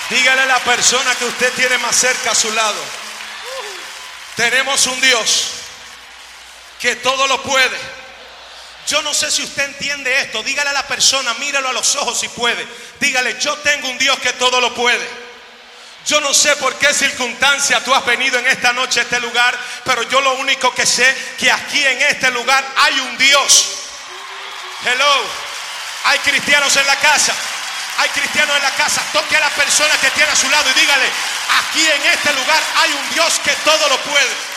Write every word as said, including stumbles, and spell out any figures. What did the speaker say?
Dígale a la persona que usted tiene más cerca a su lado: tenemos un Dios que todo lo puede. Yo no sé si usted entiende esto. Dígale a la persona, míralo a los ojos si puede. Dígale: yo tengo un Dios que todo lo puede. Yo no sé por qué circunstancia tú has venido en esta noche a este lugar, pero yo lo único que sé que aquí en este lugar hay un Dios. Hello. Hay cristianos en la casa. Hay cristianos en la casa. Toque a la persona que tiene a su lado y dígale: aquí en este lugar hay un Dios que todo lo puede.